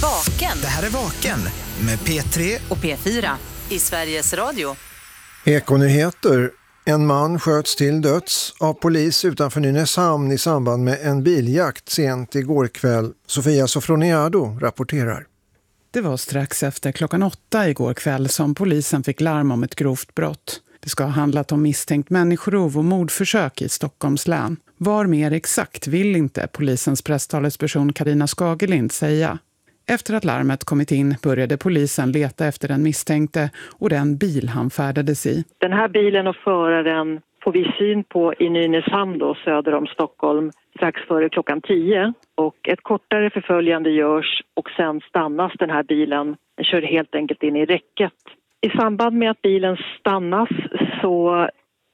Vaken. Det här är Vaken med P3 och P4 i Sveriges Radio. Ekonyheter. En man sköts till döds av polis utanför Nynäshamn i samband med en biljakt sent igår kväll. Sofia Sofroniado rapporterar. Det var strax efter 8:00 igår kväll som polisen fick larm om ett grovt brott. Det ska ha handlat om misstänkt människorov och mordförsök i Stockholms län. Var mer exakt vill inte polisens presstalesperson Carina Skagelind säga. Efter att larmet kommit in började polisen leta efter den misstänkte och den bil han färdades i. Den här bilen och föraren får vi syn på i Nynäshamn då, söder om Stockholm strax före 10:00. Och ett kortare förföljande görs och sen stannas den här bilen. Den kör helt enkelt in i räcket. I samband med att bilen stannas så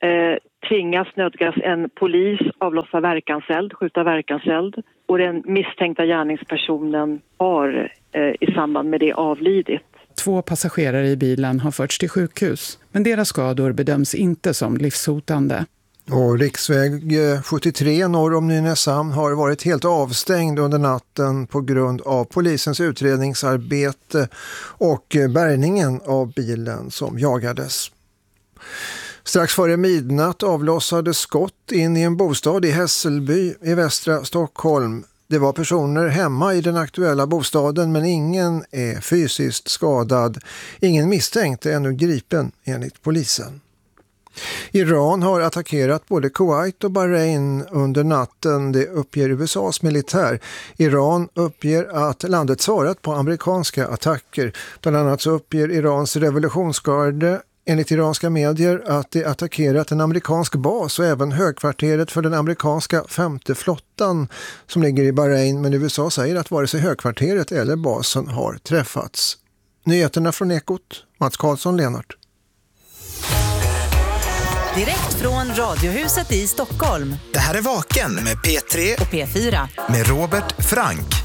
nödgas en polis avlossa verkanseld, skjuta verkanseld. Och den misstänkta gärningspersonen har i samband med det avlidit. 2 passagerare i bilen har förts till sjukhus, men deras skador bedöms inte som livshotande. Och riksväg 73 norr om Nynäshamn har varit helt avstängd under natten på grund av polisens utredningsarbete och bärgningen av bilen som jagades. Strax före midnatt avlossades skott in i en bostad i Hässelby i västra Stockholm. Det var personer hemma i den aktuella bostaden men ingen är fysiskt skadad. Ingen misstänkt är ännu gripen enligt polisen. Iran har attackerat både Kuwait och Bahrain under natten, det uppger USAs militär. Iran uppger att landet svarat på amerikanska attacker. Bland annat så uppger Irans revolutionsgarde enligt iranska medier att det attackerat en amerikansk bas och även högkvarteret för den amerikanska 5:e flottan som ligger i Bahrain, men USA säger att vare sig högkvarteret eller basen har träffats. Nyheterna från Ekot, Mats Karlsson, Lennart. Direkt från Radiohuset i Stockholm. Det här är Vaken med P3 och P4 med Robert Frank.